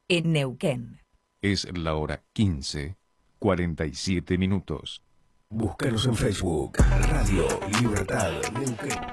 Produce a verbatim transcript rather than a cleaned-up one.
en Neuquén. Es la hora quince, cuarenta y siete minutos. Búscanos en Facebook, Radio Libertad Neuquén.